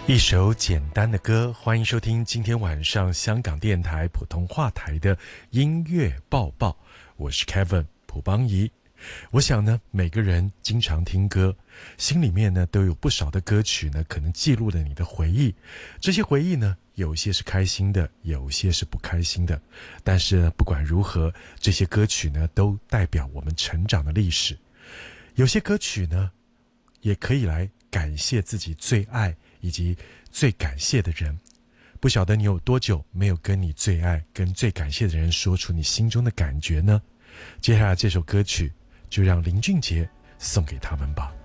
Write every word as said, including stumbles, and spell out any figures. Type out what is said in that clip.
一首简单的歌，欢迎收听今天晚上香港电台普通话台的音乐报报，我是 Kevin 蒲邦仪。我想呢，每个人经常听歌，心里面呢都有不少的歌曲呢，可能记录了你的回忆。这些回忆呢，有些是开心的，有些是不开心的。但是不管如何，这些歌曲呢，都代表我们成长的历史。有些歌曲呢，也可以来感谢自己最爱以及最感谢的人。不晓得你有多久没有跟你最爱跟最感谢的人说出你心中的感觉呢？接下来这首歌曲就让林俊杰送给他们吧。